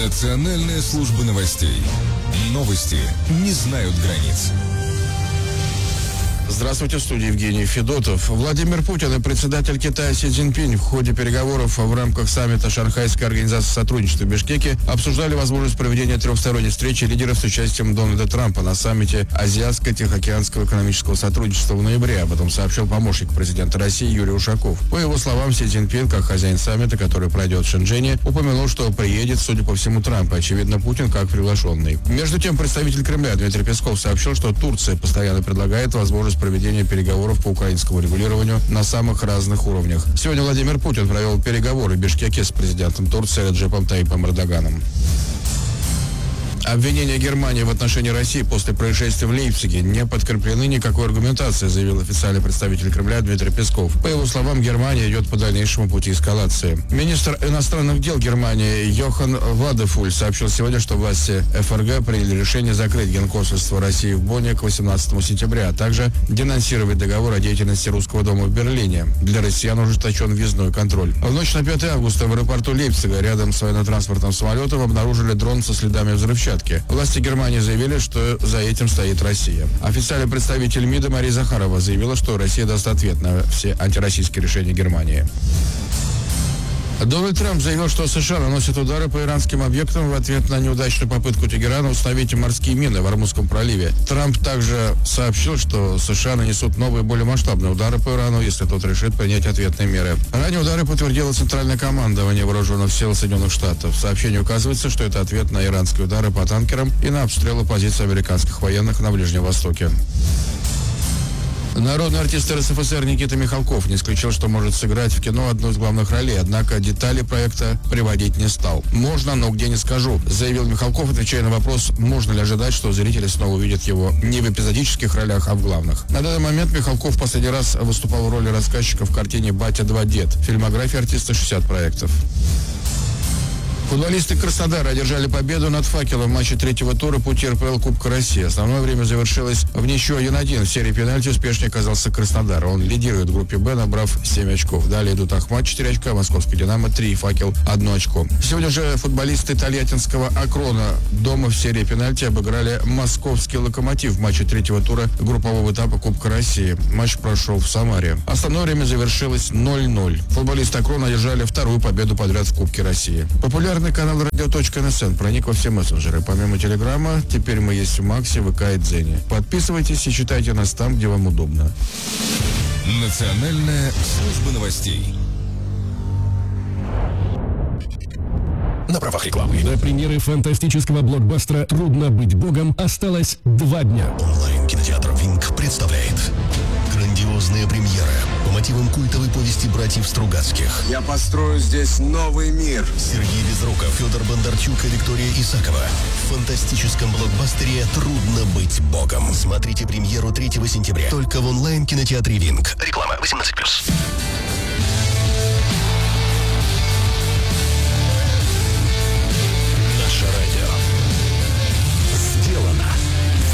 Национальная служба новостей. Новости не знают границ. Здравствуйте, в студии Евгений Федотов. Владимир Путин и председатель Китая Си Цзиньпинь в ходе переговоров в рамках саммита Шанхайской организации сотрудничества в Бишкеке обсуждали возможность проведения трехсторонней встречи лидеров с участием Дональда Трампа на саммите Азиатско-Тихоокеанского экономического сотрудничества в ноябре. Об этом сообщил помощник президента России Юрий Ушаков. По его словам, Си Цзиньпин, как хозяин саммита, который пройдет в Шэньчжэне, упомянул, что приедет, судя по всему, Трамп. Очевидно, Путин как приглашенный. Между тем, представитель Кремля Дмитрий Песков сообщил, что Турция постоянно предлагает возможность проведения переговоров по украинскому регулированию на самых разных уровнях. Сегодня Владимир Путин провел переговоры в Бишкеке с президентом Турции Реджепом Тайипом Эрдоганом. Обвинения Германии в отношении России после происшествия в Лейпциге не подкреплены никакой аргументацией, заявил официальный представитель Кремля Дмитрий Песков. По его словам, Германия идет по дальнейшему пути эскалации. Министр иностранных дел Германии Йохан Вадефуль сообщил сегодня, что власти ФРГ приняли решение закрыть генконсульство России в Бонне к 18 сентября, а также денонсировать договор о деятельности Русского дома в Берлине. Для россиян ужесточен въездной контроль. В ночь на 5 августа в аэропорту Лейпцига рядом с военно-транспортным самолетом обнаружили дрон со следами взрывчатки. Власти Германии заявили, что за этим стоит Россия. Официальный представитель МИДа Мария Захарова заявила, что Россия даст ответ на все антироссийские решения Германии. Дональд Трамп заявил, что США наносят удары по иранским объектам в ответ на неудачную попытку Тегерана установить морские мины в Ормузском проливе. Трамп также сообщил, что США нанесут новые, более масштабные удары по Ирану, если тот решит принять ответные меры. Ранее удары подтвердило Центральное командование Вооруженных сил Соединенных Штатов. В сообщении указывается, что это ответ на иранские удары по танкерам и на обстрелы позиций американских военных на Ближнем Востоке. Народный артист РСФСР Никита Михалков не исключил, что может сыграть в кино одну из главных ролей, однако детали проекта приводить не стал. «Можно, но где не скажу», заявил Михалков, отвечая на вопрос, можно ли ожидать, что зрители снова увидят его не в эпизодических ролях, а в главных. На данный момент Михалков в последний раз выступал в роли рассказчика в картине «Батя 2 дед». В фильмографии артиста 60 проектов. Футболисты Краснодара одержали победу над «Факелом» в матче третьего тура пути РПЛ Кубка России. Основное время завершилось в ничью 1-1. В серии пенальти успешнее оказался Краснодар. Он лидирует в группе «Б», набрав 7 очков. Далее идут Ахмат 4 очка, Московский «Динамо» 3, «Факел» 1 очко. Сегодня же футболисты Тольяттинского «Акрона» дома в серии пенальти обыграли московский «Локомотив» в матче третьего тура группового этапа Кубка России. Матч прошел в Самаре. Основное время завершилось 0-0. Футболисты «Акрона» одержали вторую победу подряд в Кубке России. Популярный канал радио.НСН проник во все мессенджеры. Помимо Телеграма, теперь мы есть в Максе, ВК и Дзене. Подписывайтесь и читайте нас там, где вам удобно. Национальная служба новостей. На правах рекламы. До премьеры фантастического блокбастера «Трудно быть богом» осталось 2 дня. Онлайн-кинотеатр «Винк» представляет грандиозная премьера по мотивам культовой повести братьев Стругацких. Я построю здесь новый мир. Сергей Безруков, Федор Бондарчук и Виктория Исакова. В фантастическом блокбастере «Трудно быть богом». Смотрите премьеру 3 сентября только в онлайн-кинотеатре «Винк». Реклама 18+.